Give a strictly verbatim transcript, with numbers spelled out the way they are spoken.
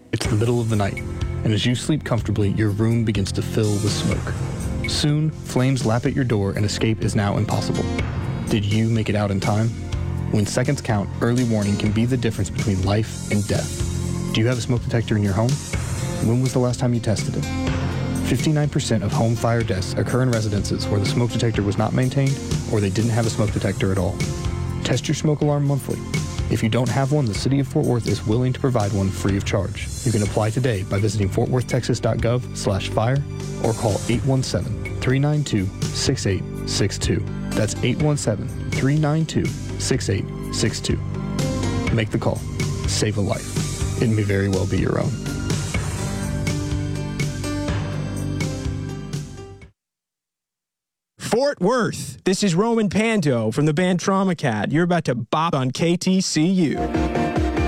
It's the middle of the night, and as you sleep comfortably, your room begins to fill with smoke. Soon, flames lap at your door and escape is now impossible. Did you make it out in time? When seconds count, early warning can be the difference between life and death. Do you have a smoke detector in your home? When was the last time you tested it? fifty-nine percent of home fire deaths occur in residences where the smoke detector was not maintained or they didn't have a smoke detector at all. Test your smoke alarm monthly. If you don't have one, the City of Fort Worth is willing to provide one free of charge. You can apply today by visiting fort worth texas dot gov slash fire or call eight one seven, three nine two, six eight six two. That's eight one seven, three nine two, six eight six two. Make the call. Save a life. It may very well be your own. Fort Worth, this is Roman Pando from the band Trauma Cat. You're about to bop on K T C U.